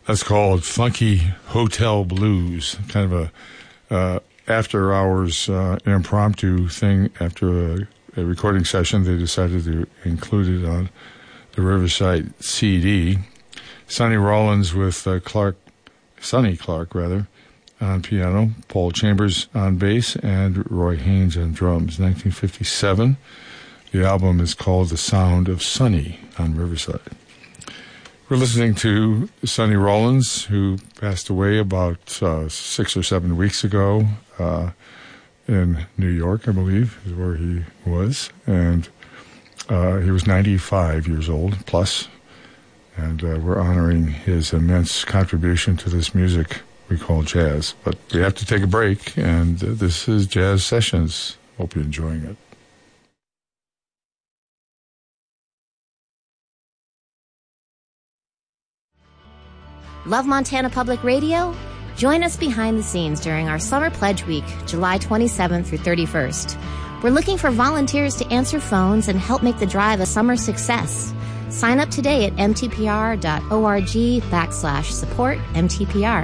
That's called Funky Hotel Blues, kind of a after-hours impromptu thing. After a recording session, they decided to include it on the Riverside CD. Sonny Rollins with Sonny Clark, on piano, Paul Chambers on bass, and Roy Haynes on drums. 1957. The album is called The Sound of Sonny on Riverside. We're listening to Sonny Rollins, who passed away about 6 or 7 weeks ago in New York, I believe, is where he was. And he was 95 years old plus. And we're honoring his immense contribution to this music we call jazz. But we have to take a break, and this is Jazz Sessions. Hope you're enjoying it. Love Montana Public Radio? Join us behind the scenes during our Summer Pledge Week, July 27th through 31st. We're looking for volunteers to answer phones and help make the drive a summer success. Sign up today at mtpr.org/support MTPR.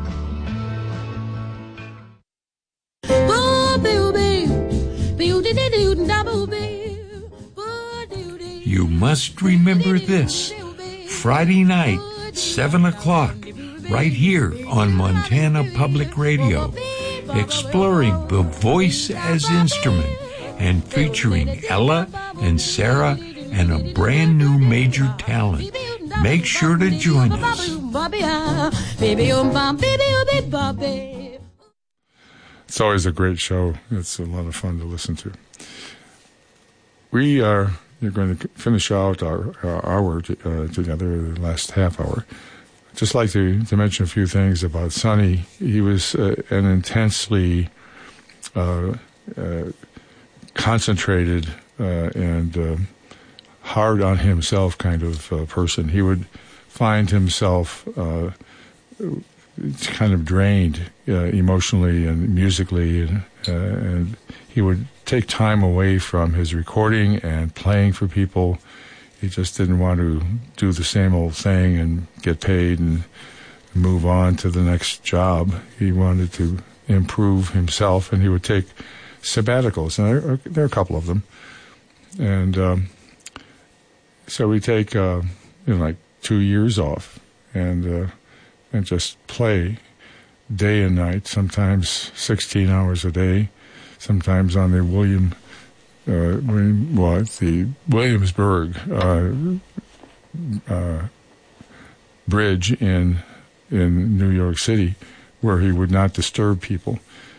You must remember this. Friday night, 7 o'clock, right here on Montana Public Radio, exploring the voice as instrument and featuring Ella and Sarah and a brand new major talent. Make sure to join us. It's always a great show. It's a lot of fun to listen to. You're going to finish out our hour together, the last half hour. I'd just like to mention a few things about Sonny. He was an intensely concentrated and hard on himself kind of person. He would find himself kind of drained emotionally and musically, and he would take time away from his recording and playing for people. He just didn't want to do the same old thing and get paid and move on to the next job. He wanted to improve himself, and he would take sabbaticals, and there are a couple of them. And so we take like 2 years off and just play day and night, sometimes 16 hours a day, sometimes on the Williamsburg bridge in New York City, where he would not disturb people.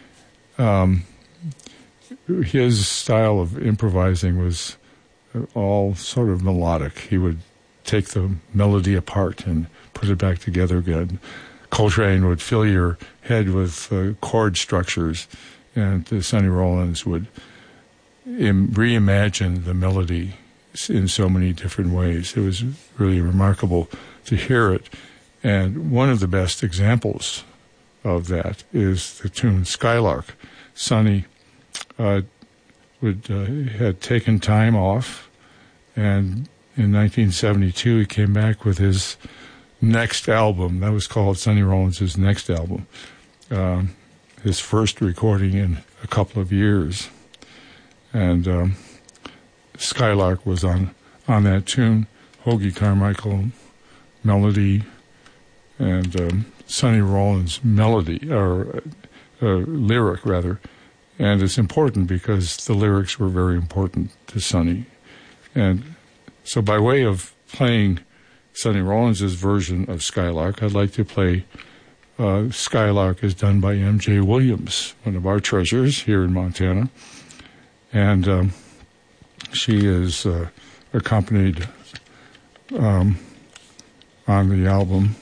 His style of improvising was all sort of melodic. He would take the melody apart and put it back together again. Coltrane would fill your head with chord structures, and Sonny Rollins would reimagine the melody in so many different ways. It was really remarkable to hear it. And one of the best examples of that is the tune Skylark. Sonny had taken time off, and in 1972 he came back with his next album. That was called Sonny Rollins' next album, his first recording in a couple of years. And Skylark was on that tune. Hoagy Carmichael melody and Sonny Rollins melody, or lyric rather. And it's important because the lyrics were very important to Sonny. And so by way of playing Sonny Rollins' version of Skylark, I'd like to play Skylark as done by M.J. Williams, one of our treasures here in Montana. And she is accompanied on the album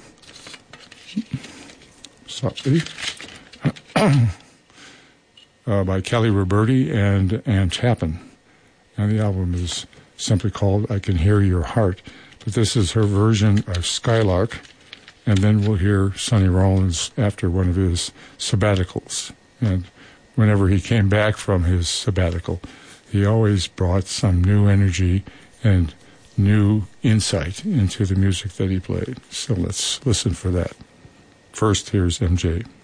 by Kelly Roberti and Ann Chapin. And the album is simply called I Can Hear Your Heart. But this is her version of Skylark, and then we'll hear Sonny Rollins after one of his sabbaticals. And whenever he came back from his sabbatical, he always brought some new energy and new insight into the music that he played. So let's listen for that. First, here's MJ.